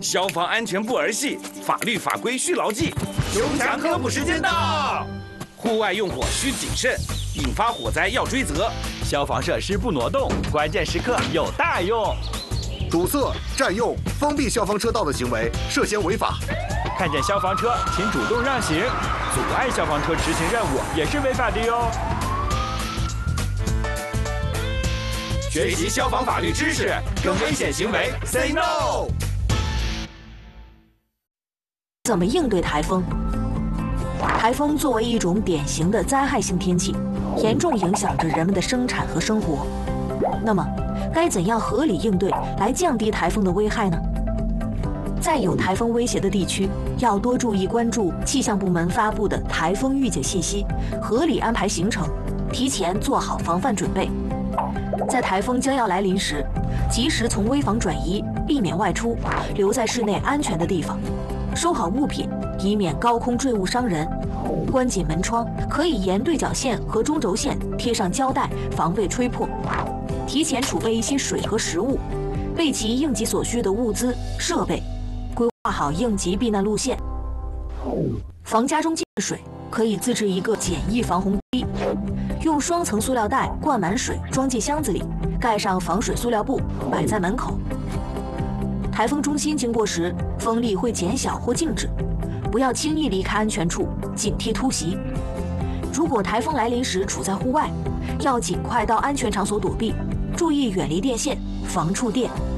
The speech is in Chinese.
消防安全不儿戏，法律法规需牢记。 熊强科普时间到！ 户外用火需谨慎，引发火灾要追责。 消防设施不挪动，关键时刻有大用。 堵塞、占用、封闭消防车道的行为涉嫌违法。 看见消防车，请主动让行，阻碍消防车执行任务也是违法的哟。 学习消防法律知识，跟危险行为 say no。 怎么应对台风？台风作为一种典型的灾害性天气，严重影响着人们的生产和生活。那么，该怎样合理应对来降低台风的危害呢？在有台风威胁的地区，要多注意关注气象部门发布的台风预警信息，合理安排行程，提前做好防范准备。在台风将要来临时，及时从危房转移，避免外出，留在室内安全的地方，收好物品，以免高空坠物伤人。关紧门窗，可以沿对角线和中轴线贴上胶带，防备吹破。提前储备一些水和食物，备齐应急所需的物资设备，规划好应急避难路线。防家中进水，可以自制一个简易防洪梯，用双层塑料袋灌满水，装进箱子里，盖上防水塑料布，摆在门口。台风中心经过时，风力会减小或静止，不要轻易离开安全处，警惕突袭。如果台风来临时处在户外，要尽快到安全场所躲避，注意远离电线，防触电。